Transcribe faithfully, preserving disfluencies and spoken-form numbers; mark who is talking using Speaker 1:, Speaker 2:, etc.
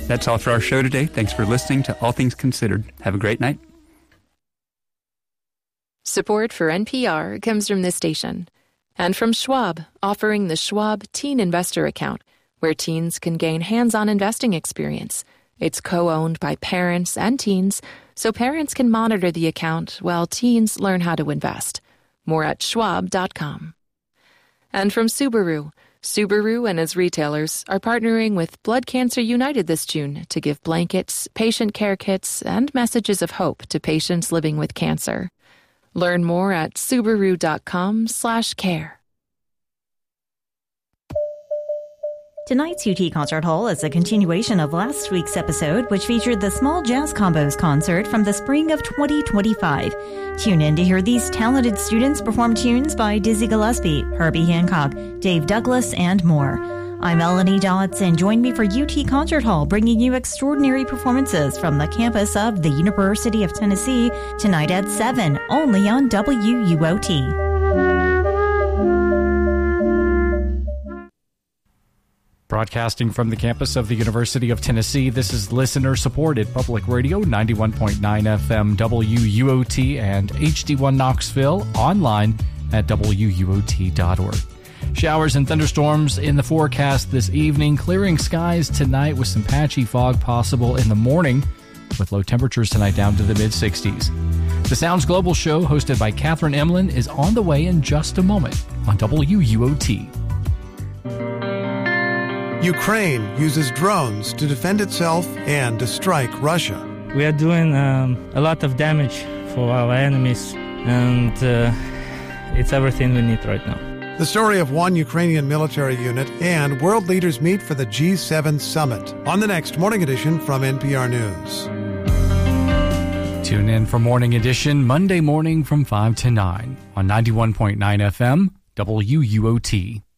Speaker 1: That's all for our show today. Thanks for listening to All Things Considered. Have a great night.
Speaker 2: Support for N P R comes from this station and from Schwab, offering the Schwab Teen Investor Account, where teens can gain hands-on investing experience. It's co-owned by parents and teens, so parents can monitor the account while teens learn how to invest. More at schwab dot com. And from Subaru. Subaru and its retailers are partnering with Blood Cancer United this June to give blankets, patient care kits, and messages of hope to patients living with cancer. Learn more at subaru dot com slash care.
Speaker 3: Tonight's U T Concert Hall is a continuation of last week's episode, which featured the Small Jazz Combos concert from the spring of twenty twenty-five. Tune in to hear these talented students perform tunes by Dizzy Gillespie, Herbie Hancock, Dave Douglas, and more. I'm Melanie Dodds, and join me for U T Concert Hall, bringing you extraordinary performances from the campus of the University of Tennessee tonight at seven, only on W U O T.
Speaker 4: Broadcasting from the campus of the University of Tennessee, this is listener-supported Public Radio, ninety-one point nine F M W U O T and H D one Knoxville, online at W U O T dot org. Showers and thunderstorms in the forecast this evening. Clearing skies tonight with some patchy fog possible in the morning, with low temperatures tonight down to the mid-sixties. The Sounds Global show, hosted by Catherine Emlin, is on the way in just a moment on W U O T.
Speaker 5: Ukraine uses drones to defend itself and to strike Russia.
Speaker 6: We are doing um, a lot of damage for our enemies, and uh, it's everything we need right now.
Speaker 5: The story of one Ukrainian military unit, and world leaders meet for the G seven summit on the next Morning Edition from N P R News.
Speaker 4: Tune in for Morning Edition Monday morning from five to nine on ninety-one point nine F M W U O T.